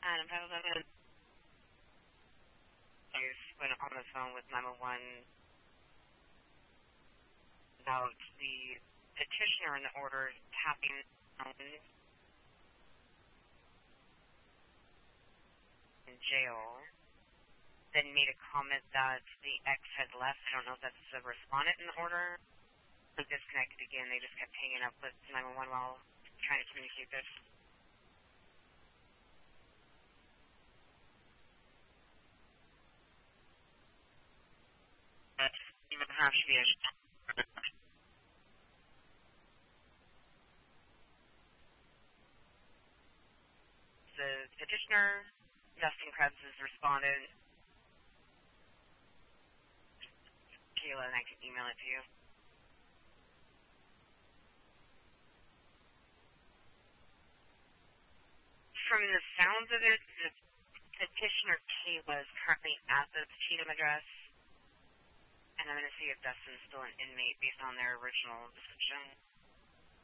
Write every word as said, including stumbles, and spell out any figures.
Adam five eleven. I went on the phone with nine one one about the petitioner in the order tapping in jail. Then made a comment that the ex had left. I don't know if that's the respondent in the order. They disconnected again. They just kept hanging up with nine one one while trying to communicate this. But even half should be a the petitioner, Dustin Krebs, has responded. Kayla, and I can email it to you. From the sounds of it, the petitioner Kayla is currently at the Cheatham address, and I'm going to see if Dustin's still an inmate based on their original description.